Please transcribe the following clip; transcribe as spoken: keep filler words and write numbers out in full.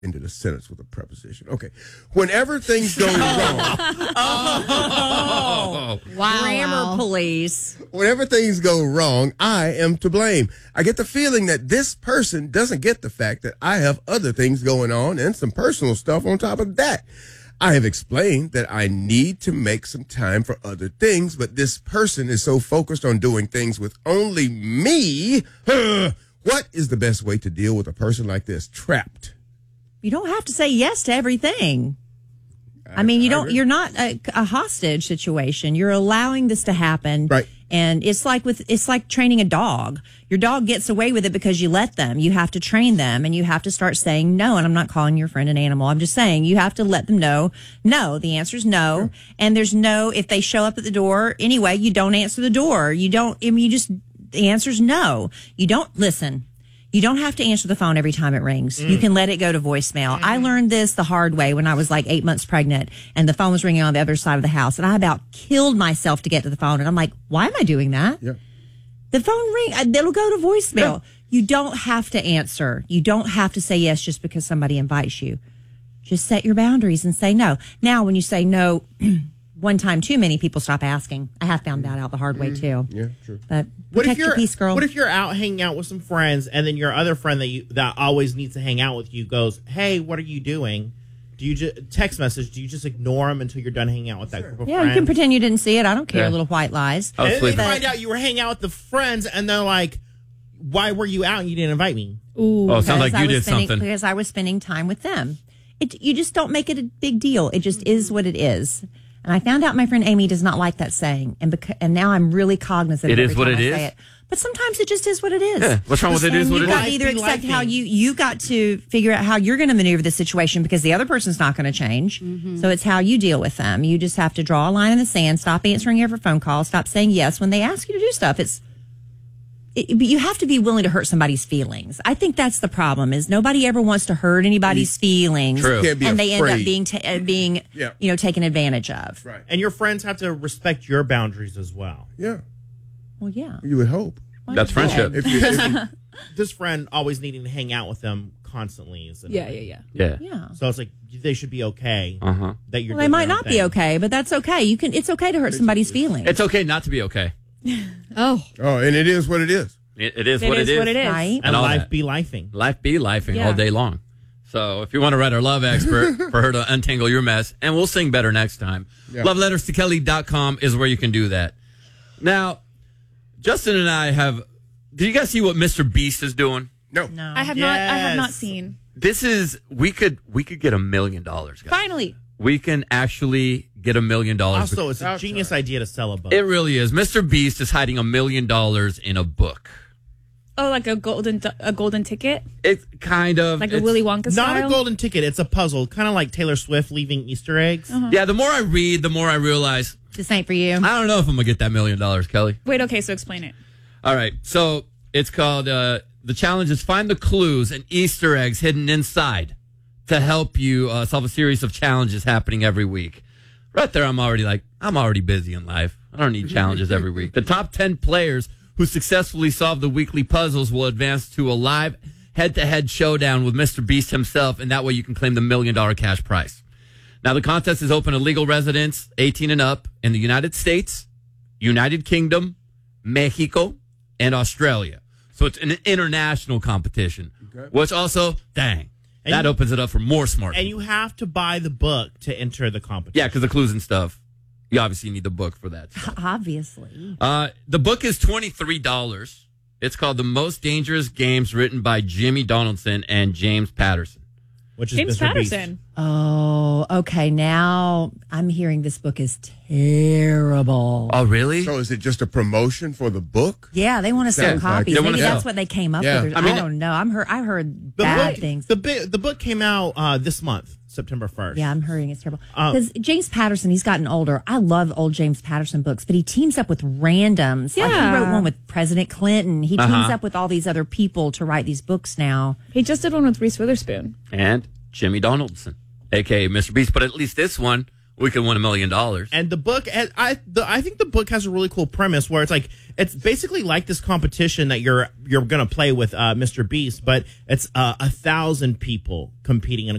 into the sentence with a preposition. Okay. Whenever things go wrong. Oh, wow. Grammar police. Whenever things go wrong, I am to blame. I get the feeling that this person doesn't get the fact that I have other things going on and some personal stuff on top of that. I have explained that I need to make some time for other things, but this person is so focused on doing things with only me. What is the best way to deal with a person like this? Trapped. You don't have to say yes to everything. I, I mean, you I don't, agree. You're not a, a hostage situation. You're allowing this to happen. Right. And it's like with, it's like training a dog. Your dog gets away with it because you let them. You have to train them and you have to start saying no. And I'm not calling your friend an animal. I'm just saying you have to let them know, no, the answer is no. Yeah. And there's no, if they show up at the door anyway, you don't answer the door. You don't, I mean, you just, the answer's no. You don't listen. You don't have to answer the phone every time it rings. Mm. You can let it go to voicemail. Mm. I learned this the hard way when I was like eight months pregnant and the phone was ringing on the other side of the house. And I about killed myself to get to the phone. And I'm like, why am I doing that? Yeah. The phone ring, it'll go to voicemail. Yeah. You don't have to answer. You don't have to say yes just because somebody invites you. Just set your boundaries and say no. Now, when you say no one time too many, people stop asking. I have found that out the hard way too. Yeah, true. But what protect if you're, your peace, girl. What if you're out hanging out with some friends and then your other friend that you that always needs to hang out with you goes, "Hey, what are you doing?" Do you just text message? Do you just ignore them until you're done hanging out with that sure. group of yeah, friends? Yeah, you can pretend you didn't see it. I don't care. Yeah. Little white lies. I was and then they sleeping. find out you were hanging out with the friends, and they're like, "Why were you out and you didn't invite me?" Ooh, oh, it sounds like because I you was did spending, something. Because I was spending time with them. It, you just don't make it a big deal. It just is what it is. And I found out my friend Amy does not like that saying, and beca- and now I'm really cognizant. It of is every what time it I is? Say it. But sometimes it just is what it is. Yeah, what's wrong with it is what you it got is? to either Life be accept how lifing. you you got to figure out how you're going to maneuver the situation because the other person's not going to change. Mm-hmm. So it's how you deal with them. You just have to draw a line in the sand. Stop answering every phone call. Stop saying yes when they ask you to do stuff. It's It, but you have to be willing to hurt somebody's feelings. I think that's the problem. Is nobody ever wants to hurt anybody's feelings, True. Can't be and they end afraid. up being ta- uh, being Yeah. you know taken advantage of. Right. And your friends have to respect your boundaries as well. Yeah. Well, yeah, You would hope. Why That's not? friendship. If you, if you, This friend always needing to hang out with them constantly is Yeah, yeah, yeah. Yeah. Yeah. So it's like they should be okay Uh-huh. that you're. Well, they doing might your own not be thing. okay, but that's okay. You can. It's okay to hurt somebody's feelings. It's okay not to be okay. Oh, oh, and it is what it is. It, it is it what is it is. what it is. Right? And all life that. be lifing. Life be lifing Yeah. all day long. So if you want to write our love expert for her to untangle your mess, and we'll sing better next time, Yeah. love letters to kelly dot com is where you can do that. Now, Justin and I have, did you guys see what Mister Beast is doing? No. No. I have not. I have not Yes. seen. This is, we could, we could get a million dollars, guys. Finally, We can actually get a million dollars. Also, it's a Outside. genius idea to sell a book. It really is. Mister Beast is hiding a million dollars in a book. oh, like a golden a golden ticket, It's kind of like a it's- Willy Wonka Not style. a golden ticket. It's a puzzle, kind of like Taylor Swift leaving Easter eggs. Yeah, the more I read, the more I realize This ain't for you. I don't know if I'm gonna get that million dollars, Kelly. Wait, okay, so explain it. All right, so it's called uh, the challenge is find the clues and Easter eggs hidden inside to help you uh, solve a series of challenges happening every week. Right there, I'm already like I'm already busy in life. I don't need challenges every week. The top ten players who successfully solve the weekly puzzles will advance to a live head-to-head showdown with Mister Beast himself, and that way you can claim the million-dollar cash prize. Now, the contest is open to legal residents eighteen and up in the United States, United Kingdom, Mexico, and Australia. So it's an international competition, Okay. which also, dang, And that you- opens it up for more smart And people. you have to buy the book to enter the competition. Yeah, because the clues and stuff, you obviously need the book for that stuff. Obviously. Uh, the book is twenty-three dollars. It's called The Most Dangerous Games, written by Jimmy Donaldson and James Patterson. which is James Mister Beast. Patterson. Oh, okay. Now I'm hearing this book is terrible. Oh, really? So is it just a promotion for the book? Yeah, they want to sell Sounds like copies. it. They Maybe wanna that's sell. what they came up Yeah. with. I I, mean, don't know. I'm heard. I heard The bad book, things. The, bi- the book came out uh, this month, September first. Yeah, I'm hearing it's terrible. Um, Because James Patterson, he's gotten older. I love old James Patterson books, but he teams up with randoms. Like he Yeah. wrote one with President Clinton. He teams Uh-huh. up with all these other people to write these books now. He just did one with Reese Witherspoon. And Jimmy Donaldson, a k a. Mister Beast. But at least this one We can win a million dollars. And the book, and I, the, I think the book has a really cool premise where it's like it's basically like this competition that you're you're gonna play with uh, Mister Beast, but it's uh, a thousand people competing in a